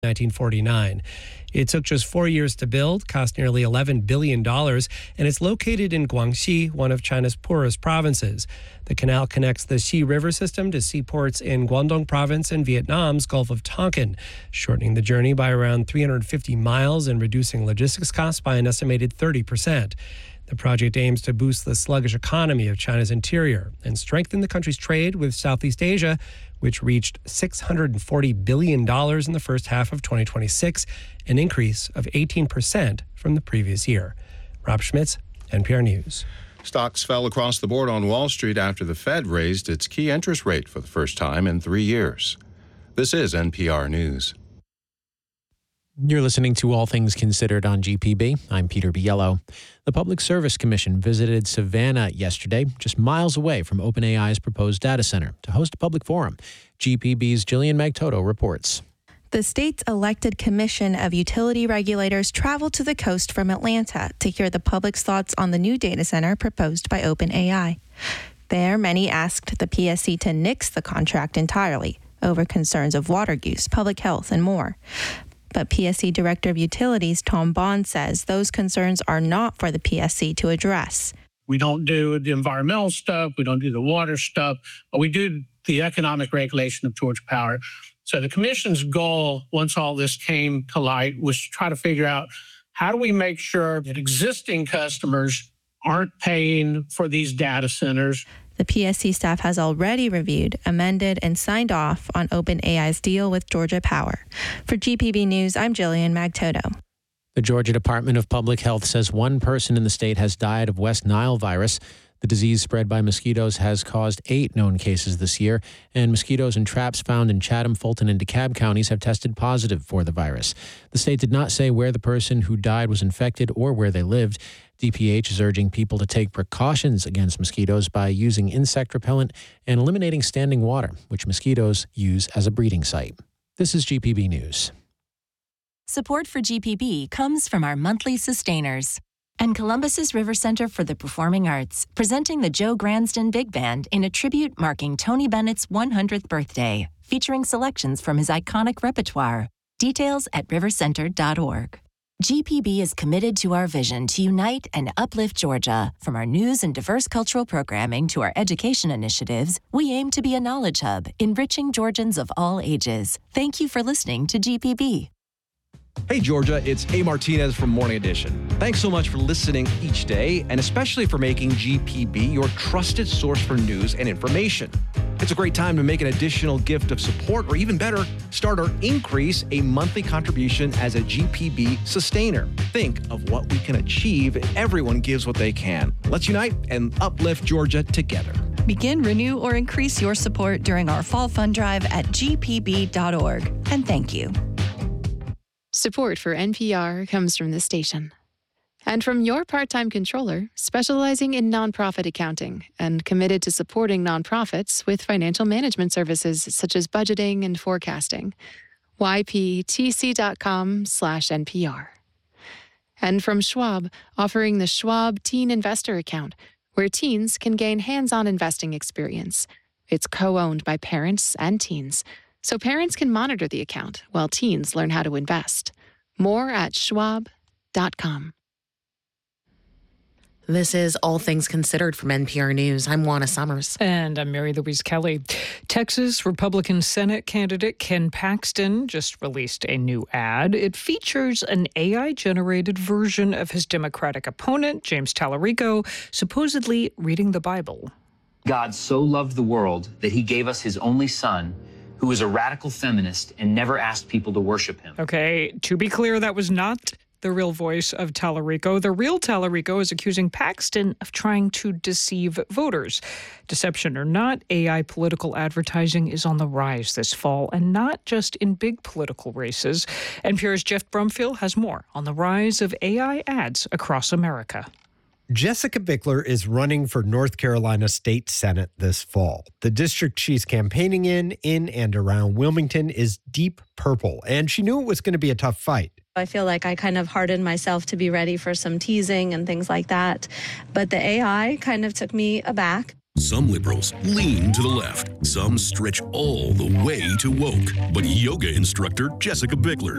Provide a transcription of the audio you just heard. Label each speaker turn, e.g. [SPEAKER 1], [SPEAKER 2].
[SPEAKER 1] 1949. It took just 4 years to build, cost nearly $11 billion, and it's located in Guangxi, one of China's poorest provinces. The canal connects the Xi River system to seaports in Guangdong province and Vietnam's Gulf of Tonkin, shortening the journey by around 350 miles and reducing logistics costs by an estimated 30%. The project aims to boost the sluggish economy of China's interior and strengthen the country's trade with Southeast Asia, which reached $640 billion in the first half of 2026, an increase of 18% from the previous year. Rob Schmitz, NPR News.
[SPEAKER 2] Stocks fell across the board on Wall Street after the Fed raised its key interest rate for the first time in 3 years. This is NPR News.
[SPEAKER 3] You're listening to All Things Considered on GPB. I'm Peter Biello. The Public Service Commission visited Savannah yesterday, just miles away from OpenAI's proposed data center, to host a public forum. GPB's Jillian Magtoto reports.
[SPEAKER 4] The state's elected commission of utility regulators traveled to the coast from Atlanta to hear the public's thoughts on the new data center proposed by OpenAI. There, many asked the PSC to nix the contract entirely over concerns of water use, public health, and more. But PSC Director of Utilities Tom Bond says those concerns are not for the PSC to address.
[SPEAKER 5] We don't do the environmental stuff, we don't do the water stuff, but we do the economic regulation of Georgia Power. So the commission's goal, once all this came to light, was to try to figure out how do we make sure that existing customers aren't paying for these data centers.
[SPEAKER 4] The PSC staff has already reviewed, amended, and signed off on OpenAI's deal with Georgia Power. For GPB News, I'm Jillian Magtoto.
[SPEAKER 3] The Georgia Department of Public Health says one person in the state has died of West Nile virus. The disease spread by mosquitoes has caused 8 known cases this year, and mosquitoes and traps found in Chatham, Fulton, and DeKalb counties have tested positive for the virus. The state did not say where the person who died was infected or where they lived. DPH is urging people to take precautions against mosquitoes by using insect repellent and eliminating standing water, which mosquitoes use as a breeding site. This is GPB News.
[SPEAKER 6] Support for GPB comes from our monthly sustainers and Columbus's River Center for the Performing Arts, presenting the Joe Gransden Big Band in a tribute marking Tony Bennett's 100th birthday, featuring selections from his iconic repertoire. Details at rivercenter.org. GPB is committed to our vision to unite and uplift Georgia. From our news and diverse cultural programming to our education initiatives, we aim to be a knowledge hub, enriching Georgians of all ages. Thank you for listening to GPB.
[SPEAKER 7] Hey, Georgia, it's A. Martinez from Morning Edition. Thanks so much for listening each day, and especially for making GPB your trusted source for news and information. It's a great time to make an additional gift of support, or even better, start or increase a monthly contribution as a GPB sustainer. Think of what we can achieve if everyone gives what they can. Let's unite and uplift Georgia together.
[SPEAKER 8] Begin, renew, or increase your support during our fall fund drive at gpb.org. And thank you.
[SPEAKER 9] Support for NPR comes from this station. And from your part-time controller, specializing in nonprofit accounting and committed to supporting nonprofits with financial management services such as budgeting and forecasting. yptc.com/NPR. And from Schwab, offering the Schwab Teen Investor Account, where teens can gain hands-on investing experience. It's co-owned by parents and teens, so parents can monitor the account while teens learn how to invest. More at schwab.com.
[SPEAKER 10] This is All Things Considered from NPR News. I'm Juana Summers.
[SPEAKER 11] And I'm Mary Louise Kelly. Texas Republican Senate candidate Ken Paxton just released a new ad. It features an AI-generated version of his Democratic opponent, James Tallarico, supposedly reading the Bible.
[SPEAKER 12] God so loved the world that he gave us his only son, who was a radical feminist and never asked people to worship him.
[SPEAKER 11] Okay, to be clear, that was not the real voice of Tallarico. The real Tallarico is accusing Paxton of trying to deceive voters. Deception or not, AI political advertising is on the rise this fall, and not just in big political races. NPR's Jeff Brumfield has more on the rise of AI ads across America.
[SPEAKER 13] Jessica Bickler is running for North Carolina State Senate this fall. The district she's campaigning in and around Wilmington is deep purple, and she knew it was going to be a tough fight.
[SPEAKER 14] I feel like I kind of hardened myself to be ready for some teasing and things like that. But the AI kind of took me aback.
[SPEAKER 15] Some liberals lean to the left. Some stretch all the way to woke. But yoga instructor Jessica Bickler